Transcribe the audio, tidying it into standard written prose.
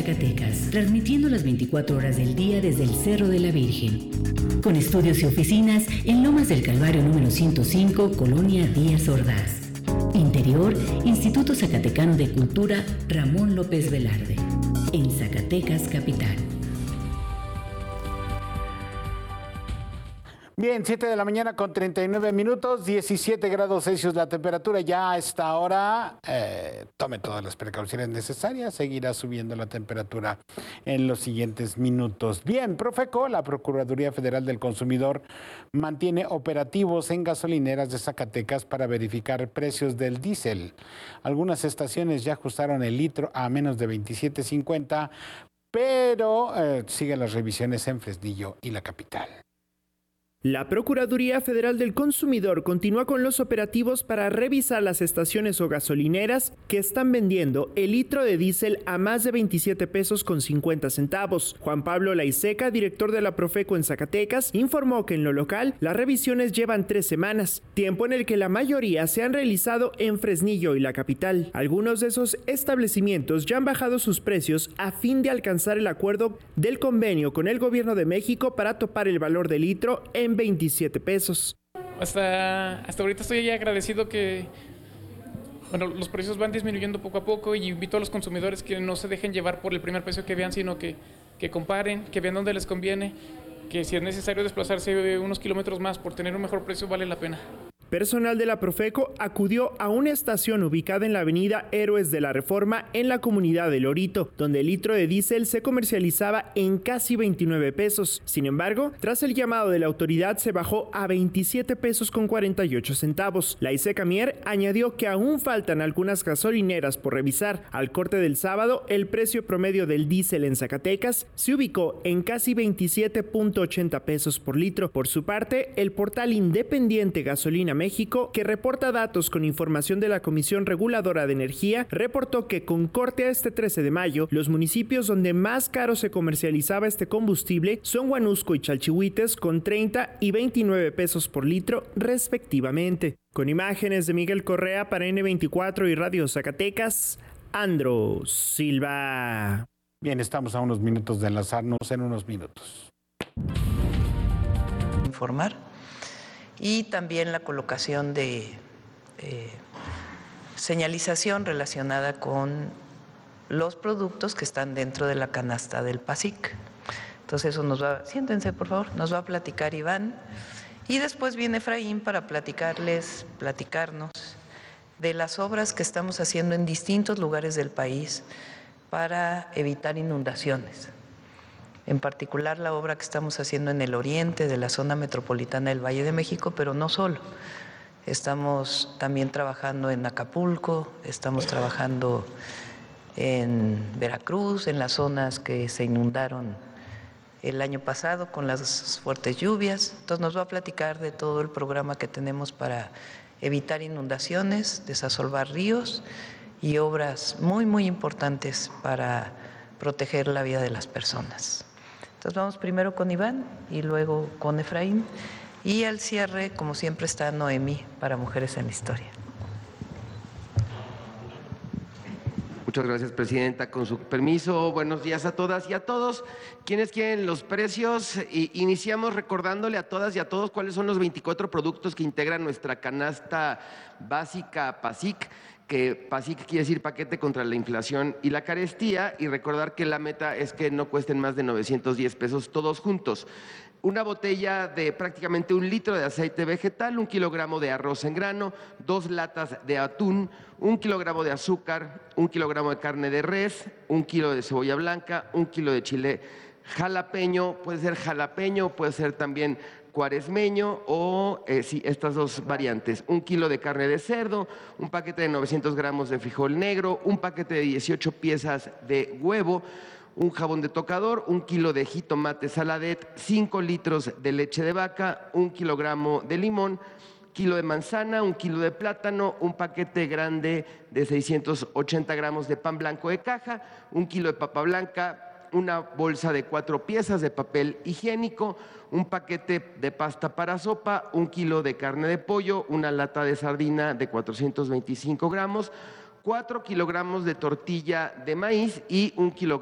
Zacatecas, transmitiendo las 24 horas del día desde el Cerro de la Virgen. Con estudios y oficinas en Lomas del Calvario número 105, Colonia Díaz Ordaz. Interior, Instituto Zacatecano de Cultura Ramón López Velarde, en Zacatecas Capital. Bien, 7 de la mañana con 39 minutos, 17 grados Celsius la temperatura. Ya a esta hora, tome todas las precauciones necesarias, seguirá subiendo la temperatura en los siguientes minutos. Bien, Profeco, la Procuraduría Federal del Consumidor, mantiene operativos en gasolineras de Zacatecas para verificar precios del diésel. Algunas estaciones ya ajustaron el litro a menos de 27.50, pero siguen las revisiones en Fresnillo y la capital. La Procuraduría Federal del Consumidor continúa con los operativos para revisar las estaciones o gasolineras que están vendiendo el litro de diésel a más de 27 pesos con 50 centavos. Juan Pablo Laiseca, director de la Profeco en Zacatecas, informó que en lo local las revisiones llevan 3 semanas, tiempo en el que la mayoría se han realizado en Fresnillo y la capital. Algunos de esos establecimientos ya han bajado sus precios a fin de alcanzar el acuerdo del convenio con el gobierno de México para topar el valor del litro en 27 pesos. Hasta ahorita estoy agradecido que los precios van disminuyendo poco a poco, y invito a los consumidores que no se dejen llevar por el primer precio que vean, sino que comparen, que vean dónde les conviene, que si es necesario desplazarse unos kilómetros más por tener un mejor precio, vale la pena. Personal de la Profeco acudió a una estación ubicada en la avenida Héroes de la Reforma en la comunidad de Lorito, donde el litro de diésel se comercializaba en casi 29 pesos. Sin embargo, tras el llamado de la autoridad se bajó a 27 pesos con 48 centavos. Laiseca Mier añadió que aún faltan algunas gasolineras por revisar. Al corte del sábado, el precio promedio del diésel en Zacatecas se ubicó en casi 27.80 pesos por litro. Por su parte, el portal independiente Gasolina México, que reporta datos con información de la Comisión Reguladora de Energía, reportó que con corte a este 13 de mayo, los municipios donde más caro se comercializaba este combustible son Huanusco y Chalchihuites, con 30 y 29 pesos por litro respectivamente. Con imágenes de Miguel Correa para N24 y Radio Zacatecas, Andro Silva. Bien, estamos a unos minutos de enlazarnos en unos minutos. Informar. Y también la colocación de señalización relacionada con los productos que están dentro de la canasta del PASIC. Entonces eso siéntense por favor, nos va a platicar Iván, y después viene Efraín para platicarnos de las obras que estamos haciendo en distintos lugares del país para evitar inundaciones. En particular la obra que estamos haciendo en el oriente de la zona metropolitana del Valle de México, pero no solo. Estamos también trabajando en Acapulco, estamos trabajando en Veracruz, en las zonas que se inundaron el año pasado con las fuertes lluvias. Entonces nos va a platicar de todo el programa que tenemos para evitar inundaciones, desasolvar ríos y obras muy, muy importantes para proteger la vida de las personas. Entonces vamos primero con Iván y luego con Efraín, y al cierre, como siempre, está Noemí para Mujeres en la Historia. Muchas gracias, Presidenta. Con su permiso, buenos días a todas y a todos. ¿Quiénes quieren los precios? Iniciamos recordándole a todas y a todos cuáles son los 24 productos que integran nuestra canasta básica PASIC, que PASIC quiere decir Paquete contra la Inflación y la Carestía, y recordar que la meta es que no cuesten más de 910 pesos todos juntos. Una botella de prácticamente 1 litro de aceite vegetal, 1 kilogramo de arroz en grano, 2 latas de atún, 1 kilogramo de azúcar, 1 kilogramo de carne de res, 1 kilo de cebolla blanca, 1 kilo de chile jalapeño, puede ser también cuaresmeño o estas dos variantes, 1 kilo de carne de cerdo, un paquete de 900 gramos de frijol negro, un paquete de 18 piezas de huevo, un jabón de tocador, 1 kilo de jitomate saladet, 5 litros de leche de vaca, 1 kilogramo de limón, kilo de manzana, 1 kilo de plátano, un paquete grande de 680 gramos de pan blanco de caja, 1 kilo de papa blanca, una bolsa de 4 piezas de papel higiénico, un paquete de pasta para sopa, 1 kilo de carne de pollo, una lata de sardina de 425 gramos, 4 kilogramos de tortilla de maíz y 1 kilogramo